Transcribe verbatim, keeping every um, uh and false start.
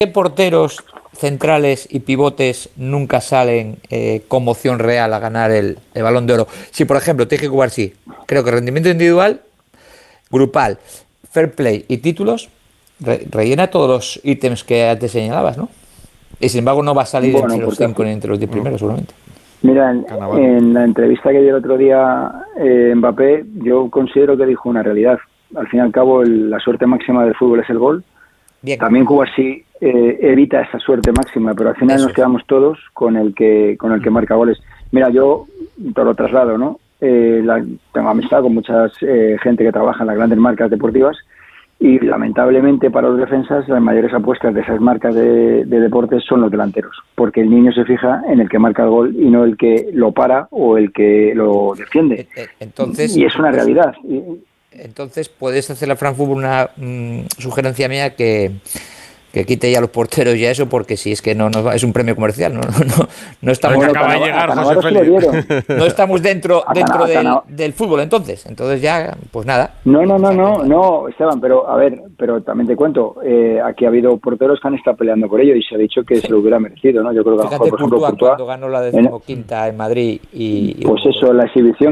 ¿Qué porteros centrales y pivotes nunca salen eh, con opción real a ganar el, el Balón de Oro? Si, por ejemplo, te dije que sí, creo que rendimiento individual, grupal, fair play y títulos, re rellena todos los ítems que antes señalabas, ¿no? Y sin embargo no va a salir Bueno, entre los porque cinco ni entre los diez primeros, seguramente. Mira, en, en la entrevista que dio el otro día eh, Mbappé, yo considero que dijo una realidad. Al fin y al cabo, el, la suerte máxima del fútbol es el gol. Bien. También Cubarsí eh, evita esa suerte máxima, pero al final Eso nos es. quedamos todos con el que con el que marca goles. Mira, yo te lo traslado, ¿no? Eh, la, tengo amistad con mucha eh, gente que trabaja en las grandes marcas deportivas y lamentablemente para los defensas las mayores apuestas de esas marcas de, de deportes son los delanteros, porque el niño se fija en el que marca el gol y no el que lo para o el que lo defiende. Entonces, y es una realidad. Entonces puedes hacer a Fran Fútbol una mmm, sugerencia mía que, que quite ya los porteros y eso, porque si es que no, no es un premio comercial, no, no, no, no estamos bueno, acaba de llegar José Félix. No estamos dentro dentro del, del fútbol, entonces, entonces ya, pues nada. No, no, no, no, no, Esteban, pero a ver, pero también te cuento, eh, aquí ha habido porteros que han estado peleando por ello y se ha dicho que sí. se lo hubiera merecido, ¿no? Yo creo que Fíjate, a lo mejor, por ejemplo, Courtois, Courtois, cuando ganó la decimoquinta en Madrid y, y pues eso, la exhibición